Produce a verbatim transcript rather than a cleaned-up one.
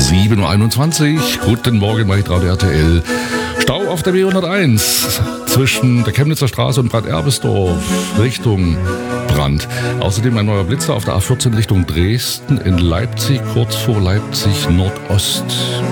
sieben Uhr einundzwanzig. Guten Morgen, Magitradio R T L. Stau auf der B hunderteins zwischen der Chemnitzer Straße und Bad Erbesdorf Richtung Brand. Außerdem ein neuer Blitzer auf der A vierzehn Richtung Dresden, in Leipzig, kurz vor Leipzig Nordost.